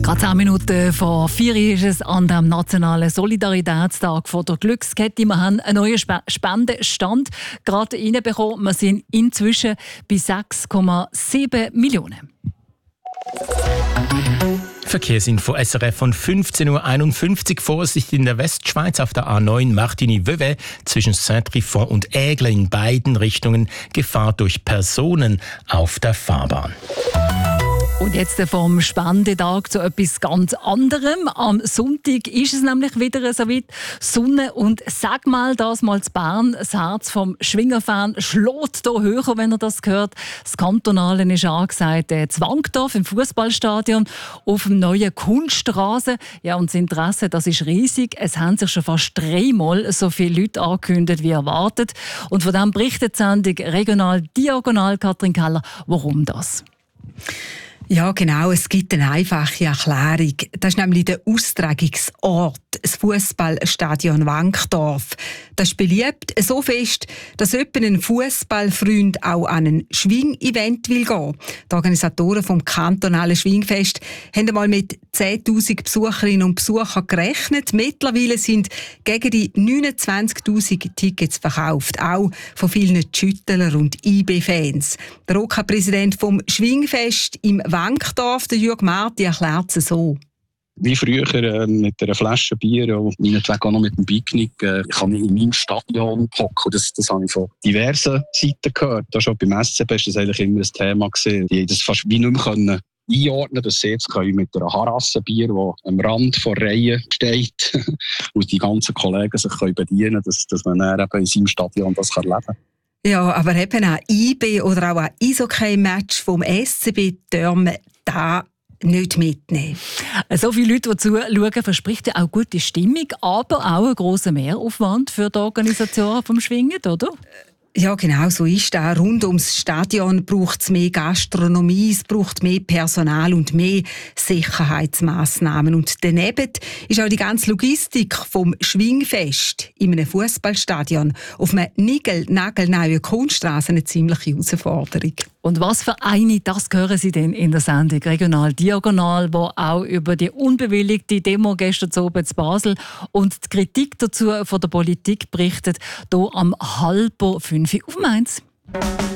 Gerade 10 Minuten vor 4 ist es an dem nationalen Solidaritätstag von der Glückskette. Wir haben einen neuen Spendenstand gerade reinbekommen. Wir sind inzwischen bei 6,7 Millionen. Verkehrsinfo SRF von 15.51 Uhr. Vorsicht in der Westschweiz auf der A9 Martigny-Vevey zwischen Saint-Trifon und Aigle in beiden Richtungen. Gefahr durch Personen auf der Fahrbahn. Und jetzt vom Spendetag zu etwas ganz anderem. Am Sonntag ist es nämlich wieder so weit. Sonne und sag mal, das mal zu Bern. Das Herz vom Schwingerfan schlägt hier höher, wenn er das hört. Das Kantonale ist angesagt, Zwangdorf im Fußballstadion auf dem neuen Kunstrasen. Ja, und das Interesse, das ist riesig. Es haben sich schon fast 3-mal so viele Leute angekündigt wie erwartet. Und von dem berichtet die Sendung Regional Diagonal Katrin Keller. Warum das? Ja, genau. Es gibt eine einfache Erklärung. Das ist nämlich der Austragungsort, das Fußballstadion Wankdorf. Das ist beliebt so fest, dass jemand ein Fußballfreund auch an ein Schwing-Event will gehen. Die Organisatoren vom kantonalen Schwingfest haben einmal mit 10'000 Besucherinnen und Besuchern gerechnet. Mittlerweile sind gegen die 29'000 Tickets verkauft, auch von vielen Schüttler und IB-Fans. Der OK-Präsident vom Schwingfest im Wankdorf, der Jürg Marti, erklärt es so. Wie früher mit einer Flasche Bier und meinetwegen auch noch mit einem Picknick kann ich in meinem Stadion hocken. Das habe ich von diversen Seiten gehört. Da schon beim SCB war das eigentlich immer ein Thema gewesen. Die das fast wie nicht mehr einordnen, dass sie jetzt mit einer Harasse Bier, die am Rand der Reihe steht, und die ganzen Kollegen sich bedienen können, dass man dann eben in seinem Stadion das erleben kann. Ja, aber eben ein IB oder auch ein Eishockey-Match vom SCB dürfen da nicht mitnehmen. So viele Leute, die zuschauen, verspricht ja auch gute Stimmung, aber auch einen grossen Mehraufwand für die Organisatoren vom Schwingen, oder? Ja, genau, so ist das. Rund ums Stadion braucht es mehr Gastronomie, es braucht mehr Personal und mehr Sicherheitsmaßnahmen. Und daneben ist auch die ganze Logistik vom Schwingfest in einem Fußballstadion auf einer nagelneuen Kunststraße eine ziemliche Herausforderung. Und was für eine, das hören Sie denn in der Sendung Regional Diagonal, wo auch über die unbewilligte Demo gestern oben in Basel und die Kritik dazu von der Politik berichtet, hier am 4:30 auf Mainz.